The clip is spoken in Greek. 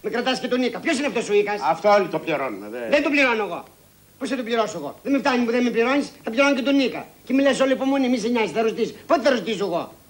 Με κρατάς και τον Νίκα. Ποιος είναι αυτός ο Ίκας? Αυτό όλοι το πληρώνουν, δε. Δεν τον πληρώνω εγώ. Πώς θα τον πληρώσω εγώ? Δεν με φτάνει που δεν με πληρώνεις, θα πληρώνω και τον Νίκα. Και μιλάς όλη υπομονή, μη σε νοιάζει, θα ρωτήσεις. Πότε θα ρωτήσω εγώ?